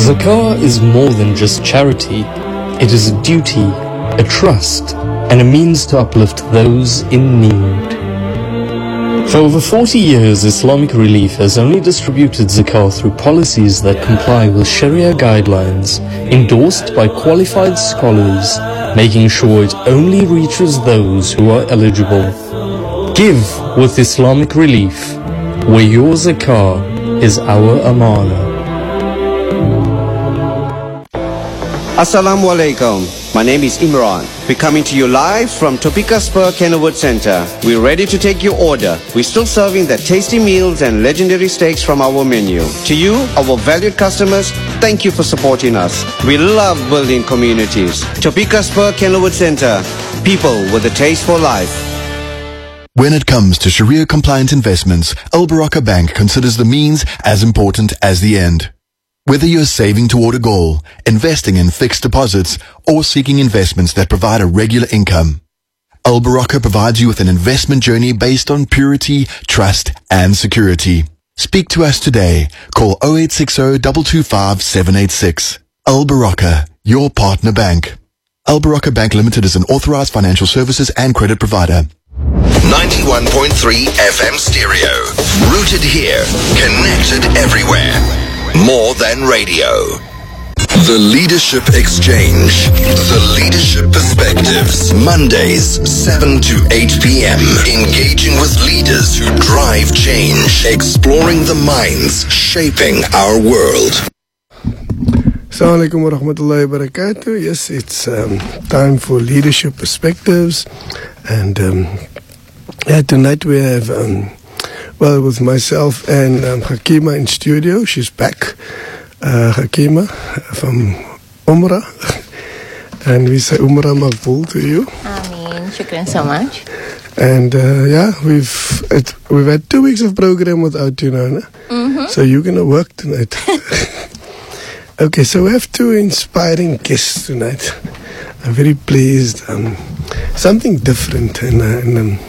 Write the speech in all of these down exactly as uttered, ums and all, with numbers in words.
Zakah is more than just charity. It is a duty, a trust, and a means to uplift those in need. For over forty years, Islamic Relief has only distributed zakah through policies that comply with Sharia guidelines, endorsed by qualified scholars, making sure it only reaches those who are eligible. Give with Islamic Relief, where your zakah is our amana. Assalamu alaikum. My name is Imran. We're coming to you live from Topeka Spur Kenilworth Center. We're ready to take your order. We're still serving the tasty meals and legendary steaks from our menu. To you, our valued customers, thank you for supporting us. We love building communities. Topeka Spur Kenilworth Center. People with a taste for life. When it comes to Sharia-compliant investments, Al Baraka Bank considers the means as important as the end. Whether you're saving toward a goal, investing in fixed deposits, or seeking investments that provide a regular income, Al Baraka provides you with an investment journey based on purity, trust, and security. Speak to us today. Call zero eight six zero, two two five, seven eight six. Al Baraka, your partner bank. Al Baraka Bank Limited is an authorized financial services and credit provider. ninety-one point three F M stereo. Rooted here, connected everywhere. More than radio. The Leadership Exchange. The Leadership Perspectives. Mondays, seven to eight p.m. Engaging with leaders who drive change. Exploring the minds shaping our world. Assalamu alaikum wa rahmatullahi wa barakatuh. Yes, it's um, time for Leadership Perspectives. And um, yeah, tonight we have... Um, Well, with myself and um, Hakima in studio. She's back. Uh, Hakima from Umrah. And we say Umrah Maqbool to you. Ameen. Shukran so much. And uh, yeah, we've it, we've had two weeks of program without you, Nana. Mm-hmm. So you're going to work tonight. Okay, so we have two inspiring guests tonight. I'm very pleased. Um, something different. And, uh, and um,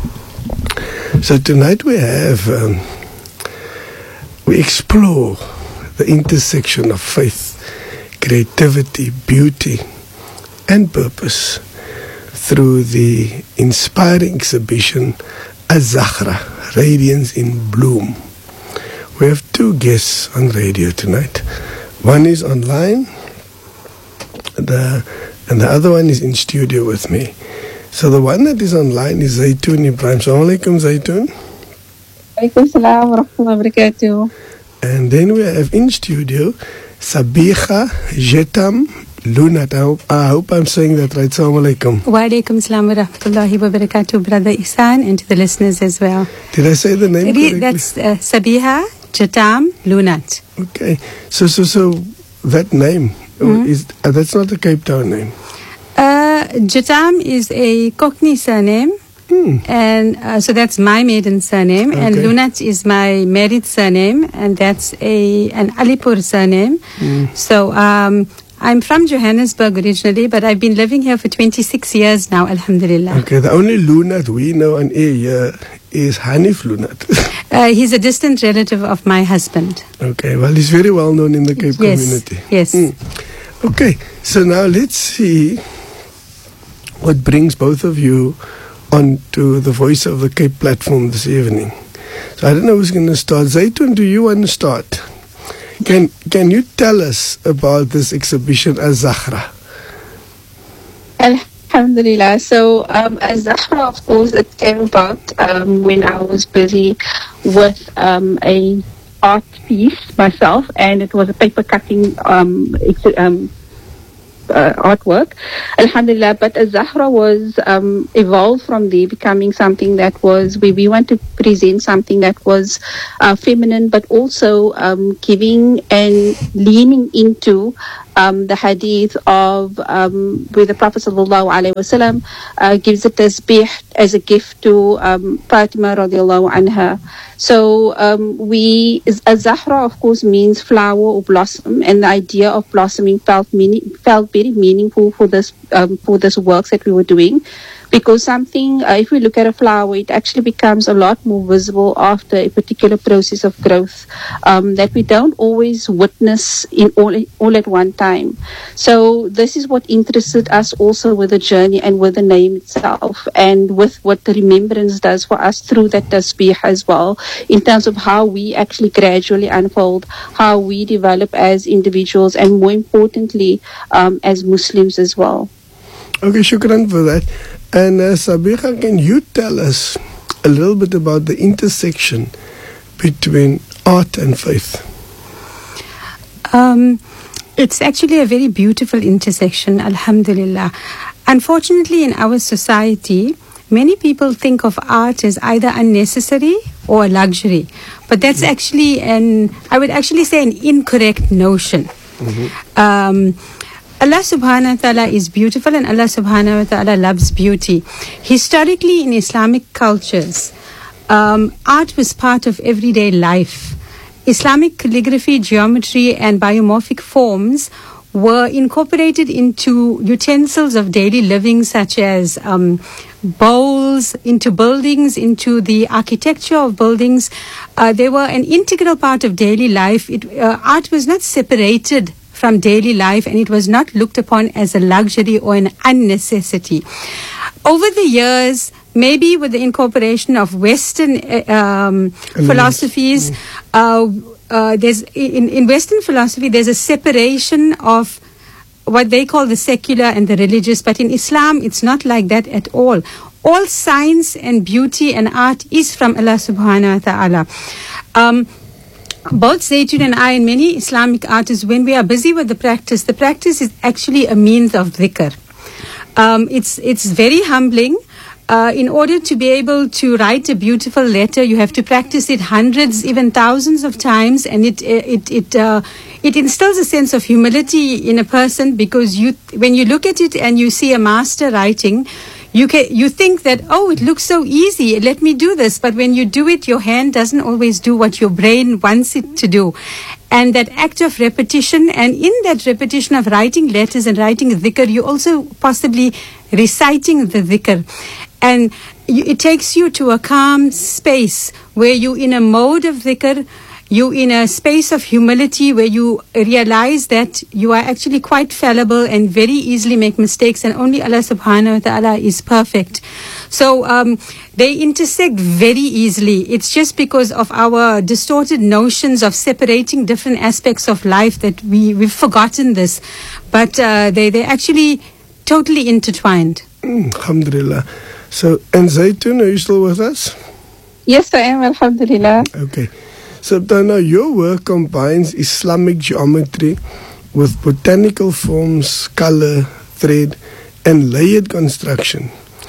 So tonight we have, um, we explore the intersection of faith, creativity, beauty, and purpose through the inspiring exhibition Az-Zahra, Radiance in Bloom. We have two guests on radio tonight. One is online, the, and the other one is in studio with me. So the one that is online is Zaytoon Ibrahim. Assalamu alaikum, Zaytoon. Alaikum salam wa rahmatullahi wa barakatuh. And then we have in studio Sabiha Jetam Lunat. I hope, I hope I'm saying that right. Assalamu alaikum. Wa alaikum salam wa rahmatullahi wa barakatuh, Brother Ihsan, and to the listeners as well. Did I say the name correctly? That's uh, Sabiha Jetam Lunat. Okay. So, so, so that name, mm-hmm. is uh, that's not a Cape Town name. Uh, Jatam is a Cockney surname, hmm. and uh, so that's my maiden surname, okay. And Lunat is my married surname, and that's a an Alipur surname. Hmm. So um, I'm from Johannesburg originally, but I've been living here for twenty-six years now, alhamdulillah. Okay, the only Lunat we know on air here is Hanif Lunat. uh, he's a distant relative of my husband. Okay, well, he's very well known in the Cape yes. community. Yes. Hmm. Okay, so now let's see what brings both of you onto the Voice of the Cape platform this evening. So I don't know who's going to start. Zaytoon, do you want to start? Can Can you tell us about this exhibition Az-Zahra? Alhamdulillah. So um, Az-Zahra, of course, it came about um, when I was busy with um, a art piece myself, and it was a paper cutting um, ex- um Uh, artwork, alhamdulillah. But Az-Zahra was um, evolved from there, becoming something that was where we want to present something that was uh, feminine, but also um, giving and leaning into um, the hadith of um, where the Prophet sallallahu alaihi wasallam uh, gives a tasbih as a gift to um, Fatima radiallahu anha. So um, we, Az-Zahra, of course, means flower or blossom, and the idea of blossoming felt meaning, felt very meaningful for this um, for this works that we were doing, because something, uh, if we look at a flower, it actually becomes a lot more visible after a particular process of growth um, that we don't always witness in all, all at one time. So this is what interested us also with the journey and with the name itself, and with what the remembrance does for us through that tasbih as well, in terms of how we actually gradually unfold, how we develop as individuals, and more importantly, um, as Muslims as well. Okay, shukran for that. And uh, Sabiha, can you tell us a little bit about the intersection between art and faith? Um, it's actually a very beautiful intersection, alhamdulillah. Unfortunately, in our society, many people think of art as either unnecessary or a luxury. But that's mm-hmm. actually an, I would actually say, an incorrect notion. Mm-hmm. Um, Allah subhanahu wa ta'ala is beautiful, and Allah subhanahu wa ta'ala loves beauty. Historically, in Islamic cultures, um, art was part of everyday life. Islamic calligraphy, geometry, and biomorphic forms were incorporated into utensils of daily living, such as um, bowls, into buildings, into the architecture of buildings. Uh, they were an integral part of daily life. It, uh, art was not separated from daily life, and it was not looked upon as a luxury or an unnecessity. Over the years, maybe with the incorporation of Western uh, um, philosophies, mm. uh, uh, there's in, in Western philosophy there's a separation of what they call the secular and the religious, but in Islam it's not like that at all. All science and beauty and art is from Allah subhanahu wa ta'ala. Um, both Zaytun and I and many Islamic artists, when we are busy with the practice, the practice is actually a means of dhikr. Um, it's it's very humbling. Uh, in order to be able to write a beautiful letter, you have to practice it hundreds, even thousands of times, and it it it uh, it instills a sense of humility in a person, because you, when you look at it and you see a master writing, you can, you think that, oh, it looks so easy, let me do this. But when you do it, your hand doesn't always do what your brain wants it to do. And that act of repetition, and in that repetition of writing letters and writing dhikr, you also possibly reciting the dhikr. And you, it takes you to a calm space where you're in a mode of dhikr, you're in a space of humility where you realize that you are actually quite fallible and very easily make mistakes, and only Allah subhanahu wa ta'ala is perfect. So um, they intersect very easily. It's just because of our distorted notions of separating different aspects of life that we, we've forgotten this. But uh, they, they're actually totally intertwined. Mm, alhamdulillah. So, and Zaytun, are you still with us? Yes, I am, alhamdulillah. Okay. So, Tana, your work combines Islamic geometry with botanical forms, color, thread, and layered construction.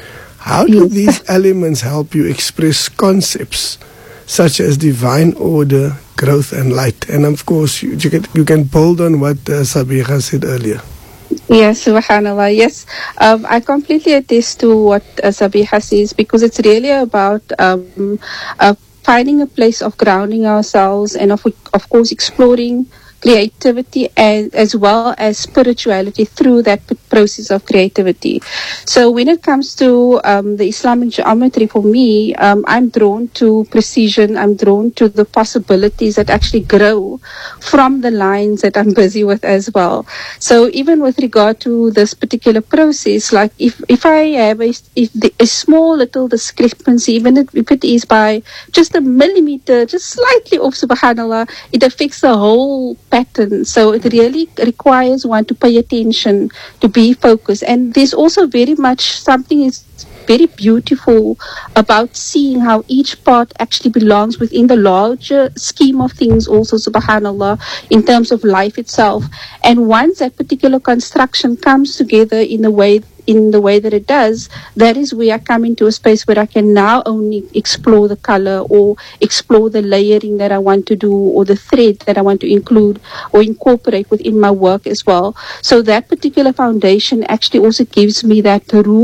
How do these elements help you express concepts such as divine order, growth, and light? And of course, you, you, can, you can build on what uh, Sabiha said earlier. Yes, subhanallah. Yes, um, I completely attest to what uh, Sabiha says, because it's really about um, uh, finding a place of grounding ourselves, and of, of course exploring creativity and as well as spirituality through that p- process of creativity. So when it comes to um, the Islamic geometry, for me, um, I'm drawn to precision. I'm drawn to the possibilities that actually grow from the lines that I'm busy with as well. So even with regard to this particular process, like if, if I have a, if the, a small little discrepancy, even if, if it is by just a millimeter, just slightly off, subhanallah, it affects the whole pattern. So it really requires one to pay attention, to be focused. And there's also very much something is very beautiful about seeing how each part actually belongs within the larger scheme of things also, subhanallah, in terms of life itself. And once that particular construction comes together in the way in the way that it does, that is where I come into a space where I can now only explore the color or explore the layering that I want to do, or the thread that I want to include or incorporate within my work as well. So that particular foundation actually also gives me that room